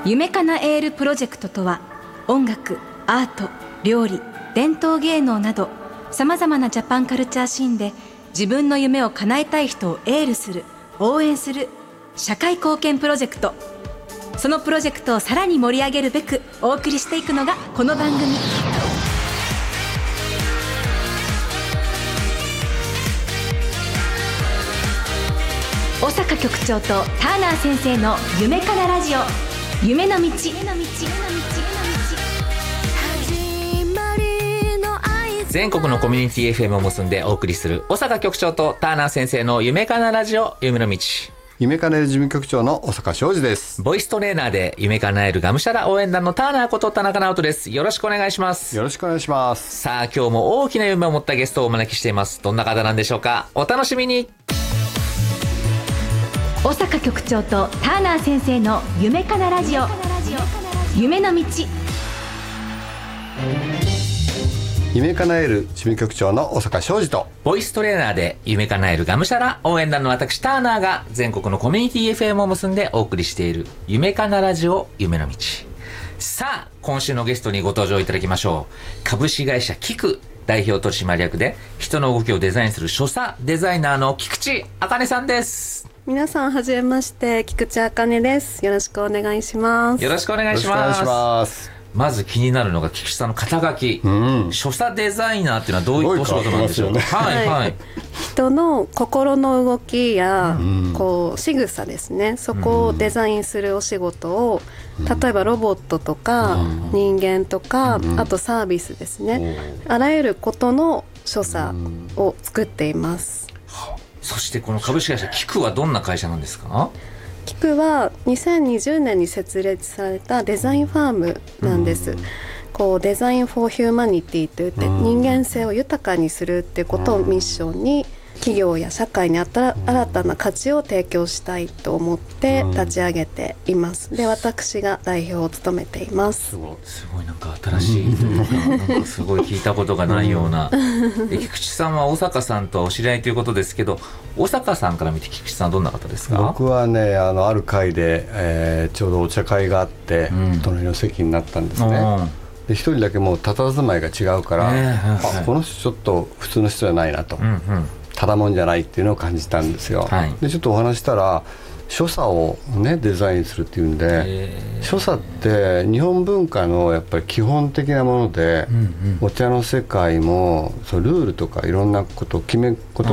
夢かなえるプロジェクトとは、音楽、アート、料理、伝統芸能などさまざまなジャパンカルチャーシーンで自分の夢を叶えたい人をエールする、応援する社会貢献プロジェクト。そのプロジェクトをさらに盛り上げるべくお送りしていくのがこの番組。小坂局長とターナー先生の夢かなラジオ、夢の道。 全国のコミュニティ FM を結んでお送りする小坂局長とターナー先生の夢かなラジオ、夢の道。 夢かなえる事務局長の小坂昌司です。 ボイストレーナーで夢かなえるがむしゃら応援団のターナーこと田中直人です。よろしくお願いします。 よろしくお願いします。 さあ、今日も大きな夢を持ったゲストをお招きしています。どんな方なんでしょうか。お楽しみに。 小坂局長とターナー先生の夢かなラジオ、夢の道。 夢かなえる事務局長の小坂昌司と、 ボイストレーナーで夢かなえるがむしゃら応援団の私ターナーが全国のコミュニティ FM を結んでお送りしている夢かなラジオ、夢の道。さあ、今週のゲストにご登場いただきましょう。株式会社キク代表取締役で人の動きをデザインする所作デザイナーの菊池茜さんです。 皆さんはじめまして、菊池茜です。よろしくお願いします。 よろしくお願いします。まず気になるのが菊池さんの肩書き、所作デザイナーっていうのはどういうお仕事なんでしょうか。 人の心の動きや、こう仕草ですね、そこをデザインするお仕事を、例えばロボットとか、人間とか、あとサービスですね、あらゆることの所作を作っています。 そしてこの株式会社キクはどんな会社なんですか。 キクは2020年に設立されたデザインファームなんです。こうデザインフォーヒューマニティといって、人間性を豊かにするっていうことをミッションに、企業や社会に新たな価値を提供したいと思って立ち上げています。で、私が代表を務めています。 すごいなんか新しいなんかすごい聞いたことがないようなで、菊池さんは小坂さんとはお知り合いということですけど、小坂さんから見て菊池さんはどんな方ですか。 僕はね、ある会で、ちょうどお茶会があって、隣の席になったんですね。で、一人だけもう佇まいが違うから、この人ちょっと普通の人じゃないなと、ただもんじゃないっていうのを感じたんですよ。で、ちょっとお話したら、所作をねデザインするっていうんで、所作って日本文化のやっぱり基本的なもので、お茶の世界もそうルールとかいろんなこと決め事